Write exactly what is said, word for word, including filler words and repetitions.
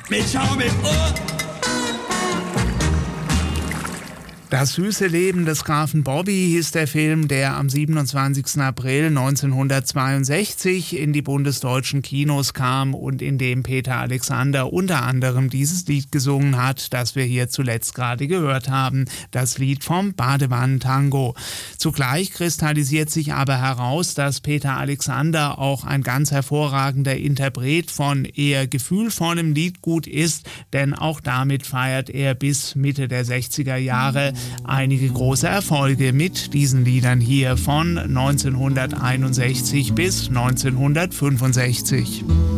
mit Schaum im Ohr. Das süße Leben des Grafen Bobby hieß der Film, der am siebenundzwanzigsten April neunzehnhundertzweiundsechzig in die bundesdeutschen Kinos kam und in dem Peter Alexander unter anderem dieses Lied gesungen hat, das wir hier zuletzt gerade gehört haben, das Lied vom Badewannentango. Zugleich kristallisiert sich aber heraus, dass Peter Alexander auch ein ganz hervorragender Interpret von eher gefühlvollem Liedgut ist, denn auch damit feiert er bis Mitte der sechziger Jahre einige große Erfolge mit diesen Liedern hier von neunzehnhunderteinundsechzig bis neunzehnhundertfünfundsechzig.